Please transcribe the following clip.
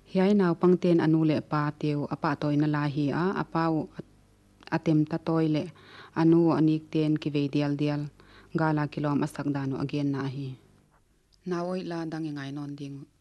Hiai naw pangten anu le pa teu apa toy na lahi a apau atem ta toy le anu anik ten ki ve dial gala kilom asak dano again na hi. Nawoi la dangi ngai non ding